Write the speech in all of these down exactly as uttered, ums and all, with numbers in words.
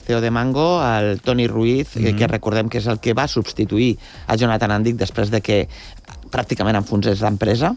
C E O de Mango, el Toni Ruiz, mm-hmm. que recordem que és el que va substituir a Jonathan Andic després de que pràcticament enfonsés l'empresa.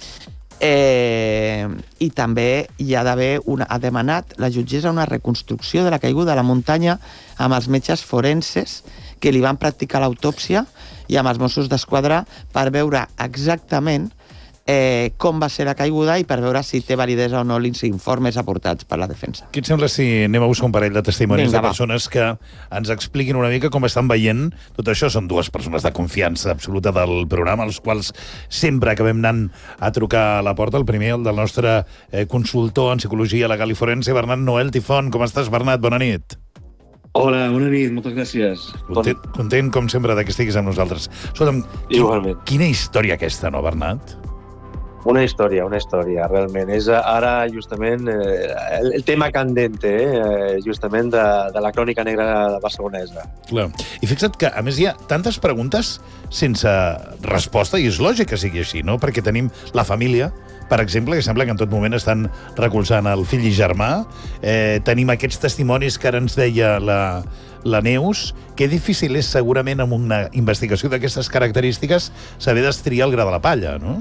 Eh, I també hi ha d'haver una, ha demanat la jutgessa una reconstrucció de la caiguda de la muntanya amb els metges forenses que li van practicar l'autòpsia i amb els Mossos d'Esquadra per veure exactament eh, com va ser la caiguda i per veure si té validesa o no els informes aportats per la defensa. Què et sembla si anem a buscar un parell de testimonis Vinga, de persones que ens expliquin una mica com estan veient tot això? Són dues persones de confiança absoluta del programa, als quals sempre acabem anant a trucar a la porta. El primer, el del nostre eh, consultor en psicologia legal i forense, Bernat Noel Tifón. Com estàs, Bernat? Bona nit. Hola, bona nit, moltes gràcies. Content, content com sempre, de que estiguis amb nosaltres. Escolta'm, Igualment. Quina història aquesta, no, Bernat? Una història, una història, realment. És ara, justament, eh, el, el tema candente, eh, justament, de, de la crònica negra barcelonesa. Clar. I fixa't que, a més, hi ha tantes preguntes sense resposta, i és lògic que sigui així, no? Perquè tenim la família, per exemple, que sembla que en tot moment estan recolzant el fill i germà. Eh, tenim aquests testimonis que ara ens deia la, la Neus, que difícil és, segurament, amb una investigació d'aquestes característiques, saber destriar el gra de la palla, no?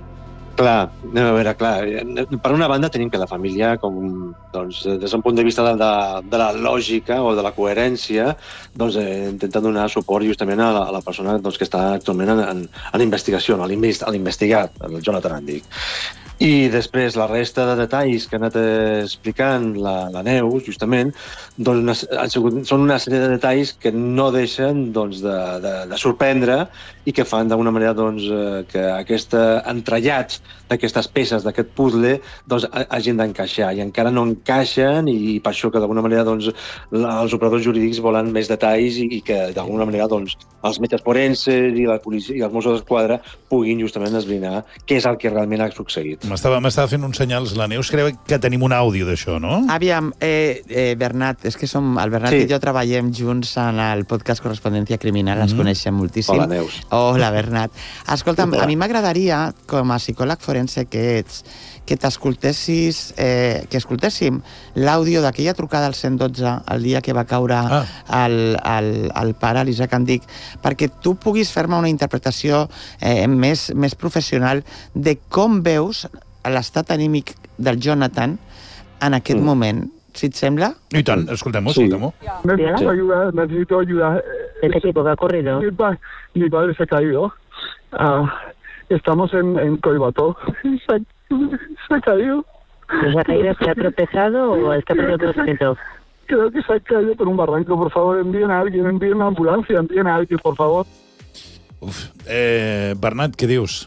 Clar, anem a veure, clar. Per una banda tenim que la família, com, doncs, des d'un punt de vista de, de, de la lògica o de la coherència, doncs, eh, intenten donar suport justament a la, a la persona doncs, que està actualment en, en, en investigació, a l'investigat, el Jonathan Andic. I després la resta de detalls que ha anat explicant la, la Neus, justament, doncs, han sigut, són una sèrie de detalls que no deixen doncs, de, de, de sorprendre i que fan d'alguna manera doncs, que aquests entrellats d'aquestes peces, d'aquest puzzle, doncs, hagin d'encaixar. I encara no encaixen i per això que d'alguna manera doncs, els operadors jurídics volen més detalls i, i que d'alguna manera doncs, els metges forenses i la policia i els Mossos d'Esquadra puguin justament esbrinar què és el que realment ha succeït. M'estava fent uns senyals, la Neus creu que tenim un àudio d'això, no? Aviam, eh, eh, Bernat, és que som, el Bernat sí. i jo treballem junts en el podcast Correspondència Criminal, ens mm-hmm. coneixem moltíssim. Hola, Neus. Hola, Bernat. Escolta'm, a mi m'agradaria, com a psicòleg forense que ets, que t'escoltessis, eh, que escoltéssim l'àudio d'aquella trucada al cent dotze el dia que va caure ah. el, el, el pare, l'Isaac Andic, perquè tu puguis fer-me una interpretació eh, més, més professional de com veus l'estat anímic del Jonathan en aquest mm. moment. Si et sembla? I tant, escoltem-ho, sí. escoltem-ho. Necesito ayuda, necesito ayuda. ¿De qué tipo que ha ocurrido? Mi, pa, mi padre se ha caído. Uh, estamos en, en Coibató. Se, ha, se ha caído. ¿Se ha caído? ¿Se ha tropezado o está perdiendo tropezado? Creo que se ha caído por un barranco. Por favor, envíen a alguien, envíen una ambulancia, envíen a alguien, por favor. Uf. Eh, Bernat, què dius?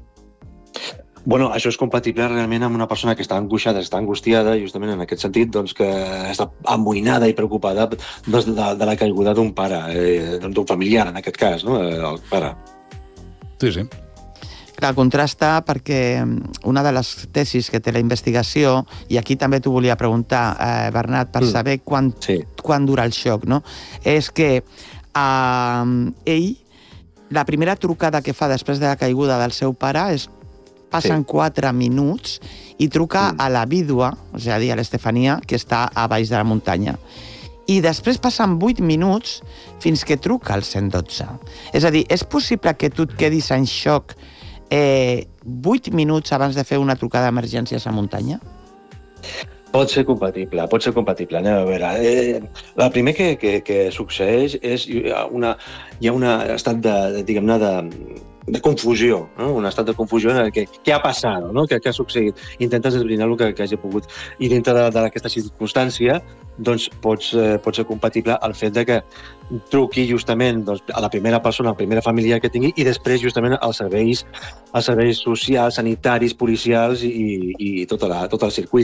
Bueno, això és compatible realment amb una persona que està angoixada, està angustiada, justament en aquest sentit, doncs, que està amoïnada i preocupada doncs, de, de la caiguda d'un pare, eh, d'un familiar, en aquest cas, no? El pare. Sí, sí. Clar, contrasta perquè una de les tesis que té la investigació, i aquí també t'ho volia preguntar, eh, Bernat, per mm. saber quan, sí. quan dura el xoc, no? És que eh, ell, la primera trucada que fa després de la caiguda del seu pare és passen sí. quatre minuts i truca mm. a la vídua, és a dir, a l'Estefania, que està a baix de la muntanya. I després passen vuit minuts fins que truca al cent dotze. És a dir, és possible que tu et quedis en xoc eh, vuit minuts abans de fer una trucada d'emergències a muntanya? Pot ser compatible, pot ser compatible. Anem a veure. Eh, el primer que, que, que succeeix és una, hi ha un estat de, diguem-ne, de, de confusió, no? Un estat de confusió en el que què ha passat, no? Què, què ha succeït. Intentes esbrinar el que, que hagi pogut. I dintre d'aquesta circumstància, doncs pots, eh, pot ser compatible el fet de que truqui justament doncs, a la primera persona, a la primera família que tingui, i després justament als serveis, als serveis socials, sanitaris, policials i, i tot, la, tot el circuit.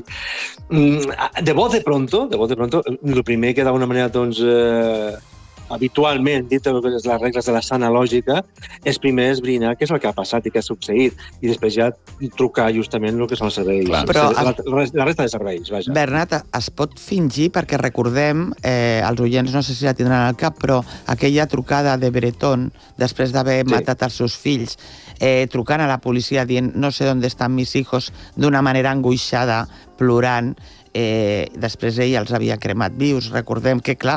De bo de pronto, de bo de pronto, el primer que d'alguna manera doncs, eh, habitualment, dintre de les regles de la sana lògica, és primer esbrinar què és el que ha passat i què ha succeït, i després ja trucar justament el que són els serveis. Clar, però la, la, la resta de serveis, vaja. Bernat, es pot fingir, perquè recordem, eh, els oients no sé si la tindran al cap, però aquella trucada de Breton, després d'haver sí. matat els seus fills, eh, trucant a la policia dient no sé on estan mis hijos, d'una manera angoixada, plorant, eh, després ell els havia cremat vius. Recordem que, clar,